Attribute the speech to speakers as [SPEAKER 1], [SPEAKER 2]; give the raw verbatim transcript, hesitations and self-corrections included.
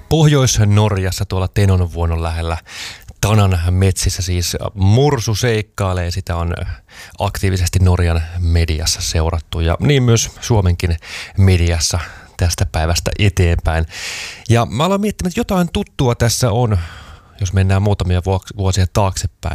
[SPEAKER 1] Pohjois-Norjassa tuolla Tenonvuonon lähellä Tanan metsissä siis mursu seikkailee. Sitä on aktiivisesti Norjan mediassa seurattu ja niin myös Suomenkin mediassa tästä päivästä eteenpäin. Ja mä aloin miettimään, että jotain tuttua tässä on, jos mennään muutamia vuosia taaksepäin.